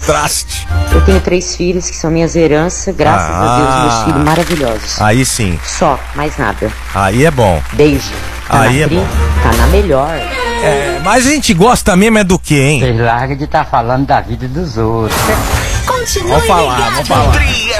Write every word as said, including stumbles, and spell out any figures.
Traste. Eu tenho três filhos que são minhas heranças, graças Ah. a Deus, meus filhos maravilhosos. Aí sim. Só, mais nada. Aí é bom. Beijo. Tá Aí na é Pri? bom. Tá na melhor. É, mas a gente gosta mesmo é do quê, hein? Vocês largam de estar falando da vida dos outros. Vamos falar, vamos falar. Tri